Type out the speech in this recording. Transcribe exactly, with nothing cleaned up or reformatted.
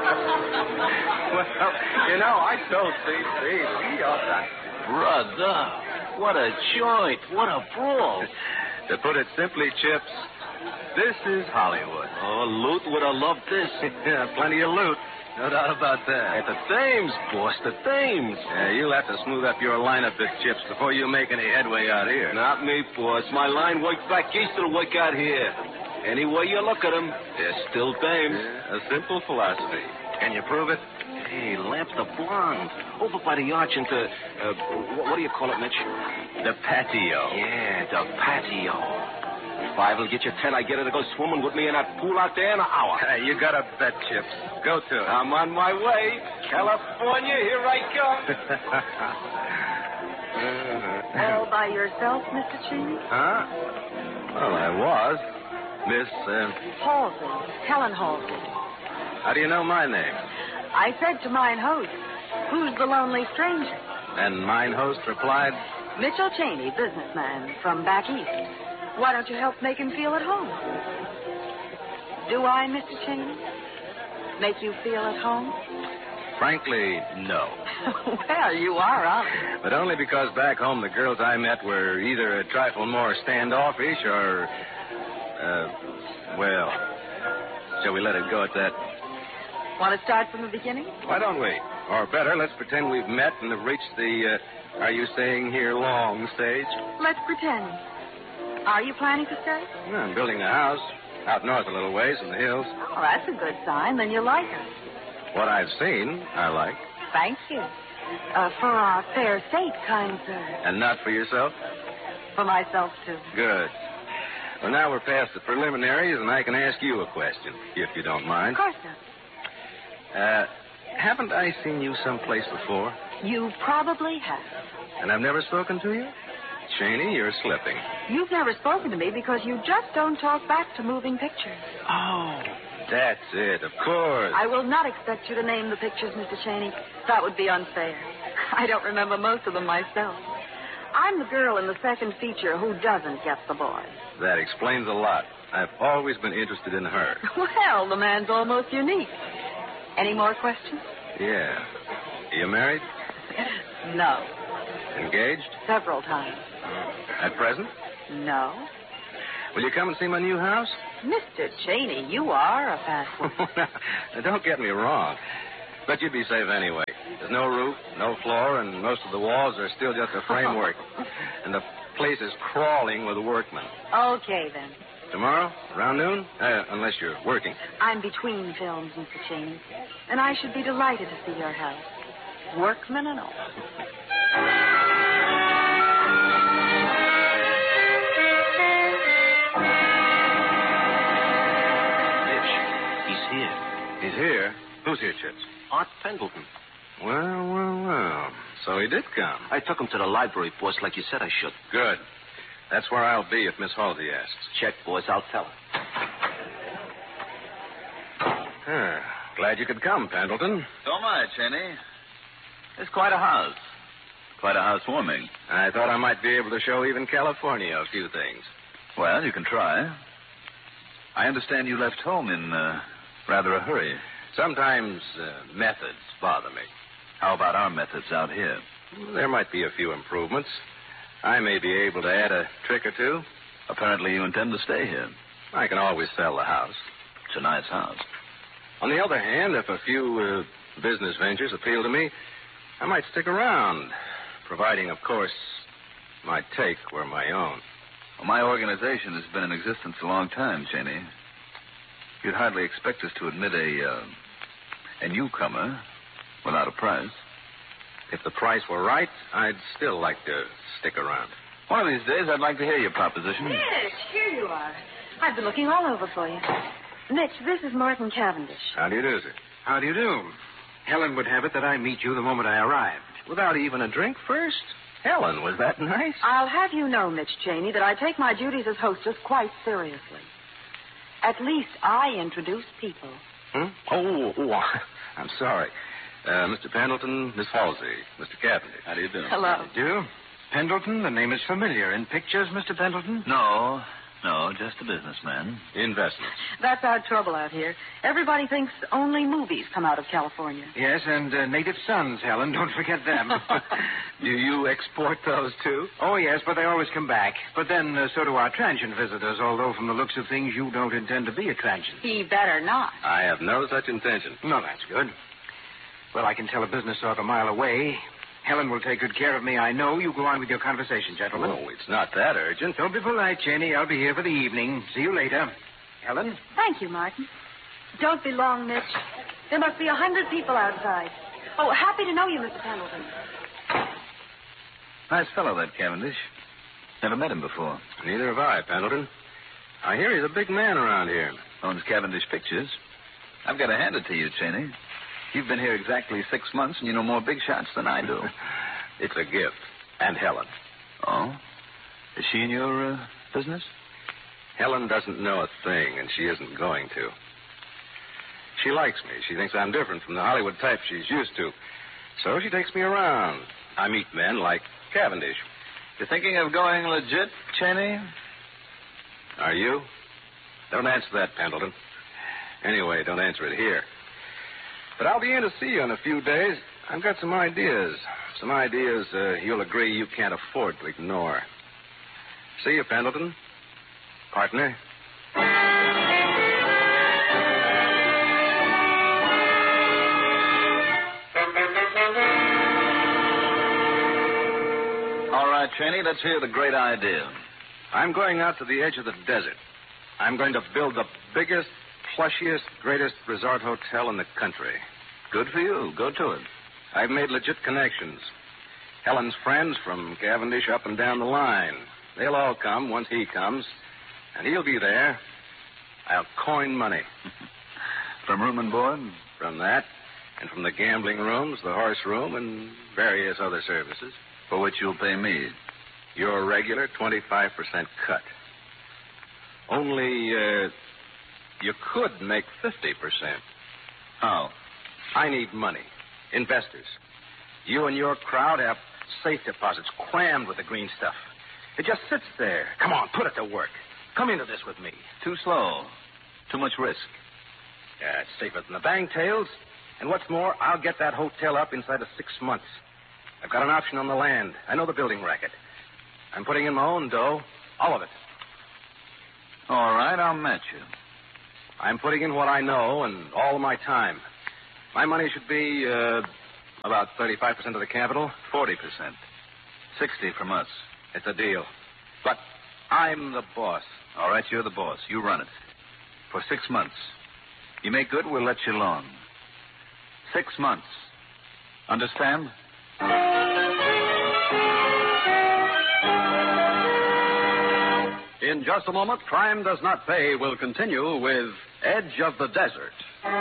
Well, you know, I told C C we ought to... Brother, what a joint. What a brawl. To put it simply, Chips, this is Hollywood. Oh, Loot would have loved this. Yeah, plenty of loot. No doubt about that. At the Thames, boss, the Thames. Yeah, you'll have to smooth up your line a bit, Chips, before you make any headway out here. Not me, boss. My line worked back east, it'll work out here. Any way you look at them, they're still Thames. Yeah, a simple philosophy. Can you prove it? Hey, lamp the blonde. Over by the arch into, uh, what, what do you call it, Mitch? The patio. Yeah, the patio. Five will get you ten. I get her to go swimming with me in that pool out there in an hour. Hey, you got a bet, Chips. Go to it. I'm on my way. California, here I come. All by yourself, Mister Cheney? Huh? Well, I was. Miss, uh... Halsey. Helen Halsey. How do you know my name? I said to mine host, who's the lonely stranger? And mine host replied... Mitchell Cheney, businessman from back east. Why don't you help make him feel at home? Do I, Mister Cheney? Make you feel at home? Frankly, no. Well, you are, aren't you? But only because back home the girls I met were either a trifle more standoffish or... Uh, well, shall we let it go at that? Want to start from the beginning? Why don't we? Or better, let's pretend we've met and have reached the, uh, are you staying here long stage? Let's pretend. Are you planning to stay? Well, I'm building a house out north a little ways in the hills. Oh, that's a good sign. Then you like her. What I've seen, I like. Thank you. Uh, for our fair sake, kind sir. And not for yourself? For myself, too. Good. Well, now we're past the preliminaries, and I can ask you a question, if you don't mind. Of course not. Uh, haven't I seen you someplace before? You probably have. And I've never spoken to you? Cheney, you're slipping. You've never spoken to me because you just don't talk back to moving pictures. Oh, that's it, of course. I will not expect you to name the pictures, Mister Cheney. That would be unfair. I don't remember most of them myself. I'm the girl in the second feature who doesn't get the boy. That explains a lot. I've always been interested in her. Well, the man's almost unique. Any more questions? Yeah. Are you married? No. Engaged? Several times. At present? No. Will you come and see my new house? Mister Cheney, you are a fast one. Now, don't get me wrong. But you'd be safe anyway. There's no roof, no floor, and most of the walls are still just a framework. And the place is crawling with workmen. Okay, then. Tomorrow, around noon? Uh, unless you're working. I'm between films, Mister Cheney. And I should be delighted to see your house. Workmen and all. He's here. He's here? Who's here, Chips? Art Pendleton. Well, well, well. So he did come. I took him to the library, boss, like you said I should. Good. That's where I'll be if Miss Halsey asks. Check, boys. I'll tell her. Ah, glad you could come, Pendleton. So am I, Cheney. It's quite a house. Quite a housewarming. I thought I might be able to show even California a few things. Well, you can try. I understand you left home in uh, rather a hurry. Sometimes uh, methods bother me. How about our methods out here? There might be a few improvements. I may be able to add a trick or two. Apparently you intend to stay here. I can always sell the house. It's a nice house. On the other hand, if a few uh, business ventures appeal to me, I might stick around, providing, of course, my take were my own. Well, my organization has been in existence a long time, Cheney. You'd hardly expect us to admit a, uh, a newcomer without a price. If the price were right, I'd still like to stick around. One of these days, I'd like to hear your proposition. Mitch, here you are. I've been looking all over for you. Mitch, this is Martin Cavendish. How do you do, sir? How do you do? Helen would have it that I meet you the moment I arrived. Without even a drink first? Helen, was that nice? I'll have you know, Mitch Cheney, that I take my duties as hostess quite seriously. At least I introduce people. Hmm? Oh, oh, I'm sorry. Uh, Mister Pendleton, Miss Halsey, Mister Cavendish. How do you do? Hello. Do you? Pendleton, the name is familiar. In pictures, Mister Pendleton? No. No, just a businessman. Investments. That's our trouble out here. Everybody thinks only movies come out of California. Yes, and uh, native sons, Helen. Don't forget them. Do you export those, too? Oh, yes, but they always come back. But then uh, so do our transient visitors, although from the looks of things, you don't intend to be a transient. He better not. I have no such intention. No, that's good. Well, I can tell a business talk a mile away. Helen will take good care of me, I know. You go on with your conversation, gentlemen. Oh, it's not that urgent. Don't be polite, Cheney. I'll be here for the evening. See you later. Helen? Thank you, Martin. Don't be long, Mitch. There must be a hundred people outside. Oh, happy to know you, Mister Pendleton. Nice fellow, that Cavendish. Never met him before. Neither have I, Pendleton. I hear he's a big man around here. Owns Cavendish Pictures. I've got to hand it to you, Cheney. You've been here exactly six months, and you know more big shots than I do. It's a gift. And Helen. Oh? Is she in your uh, business? Helen doesn't know a thing, and she isn't going to. She likes me. She thinks I'm different from the Hollywood type she's used to. So she takes me around. I meet men like Cavendish. You thinking of going legit, Cheney? Are you? Don't answer that, Pendleton. Anyway, don't answer it here. But I'll be in to see you in a few days. I've got some ideas. Some ideas uh, you'll agree you can't afford to ignore. See you, Pendleton. Partner. All right, Cheney, let's hear the great idea. I'm going out to the edge of the desert. I'm going to build the biggest, plushiest, greatest resort hotel in the country. Good for you. Go to it. I've made legit connections. Helen's friends from Cavendish up and down the line. They'll all come once he comes, and he'll be there. I'll coin money. From room and board? From that, and from the gambling rooms, the horse room, and various other services. For which you'll pay me. Your regular twenty-five percent cut. Only, uh, you could make fifty percent. How? I need money. Investors. You and your crowd have safe deposits crammed with the green stuff. It just sits there. Come on, put it to work. Come into this with me. Too slow. Too much risk. Yeah, it's safer than the bank tails. And what's more, I'll get that hotel up inside of six months. I've got an option on the land. I know the building racket. I'm putting in my own dough. All of it. All right, I'll match you. I'm putting in what I know and all of my time. My money should be uh, about thirty-five percent of the capital. Forty percent. Sixty from us. It's a deal. But I'm the boss. All right, you're the boss. You run it. For six months. You make good, we'll let you alone. Six months. Understand? In just a moment, Crime Does Not Pay will continue with Edge of the Desert.